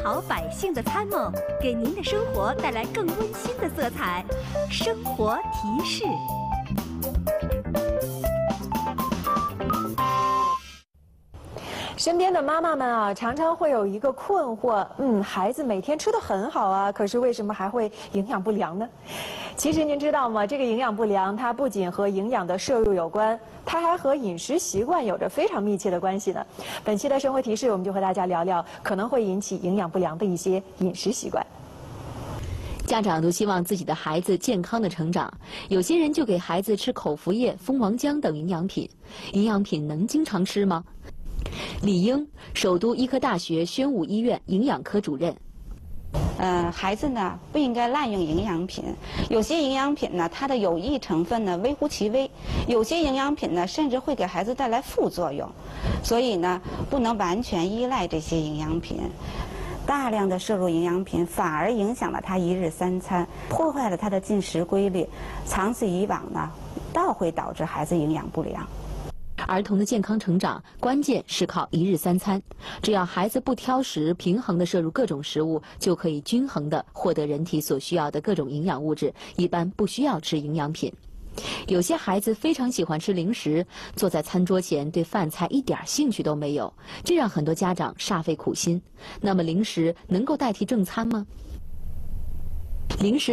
好百姓的参谋，给您的生活带来更温馨的色彩。生活提示。 身边的妈妈们啊，常常会有一个困惑，孩子每天吃得很好啊，可是为什么还会营养不良呢？其实您知道吗？这个营养不良，它不仅和营养的摄入有关，它还和饮食习惯有着非常密切的关系呢。本期的生活提示，我们就和大家聊聊可能会引起营养不良的一些饮食习惯。 家长都希望自己的孩子健康的成长，有些人就给孩子吃口服液、蜂王浆等营养品。营养品能经常吃吗？李英，首都医科大学宣武医院营养科主任。 孩子呢不应该滥用营养品，有些营养品呢它的有益成分呢微乎其微，有些营养品呢甚至会给孩子带来副作用，所以呢不能完全依赖这些营养品。大量的摄入营养品反而影响了他一日三餐，破坏了他的进食规律，长此以往呢，倒会导致孩子营养不良。 儿童的健康成长，关键是靠一日三餐。只要孩子不挑食，平衡地摄入各种食物，就可以均衡地获得人体所需要的各种营养物质，一般不需要吃营养品。有些孩子非常喜欢吃零食，坐在餐桌前对饭菜一点兴趣都没有，这让很多家长煞费苦心。那么零食能够代替正餐吗？零食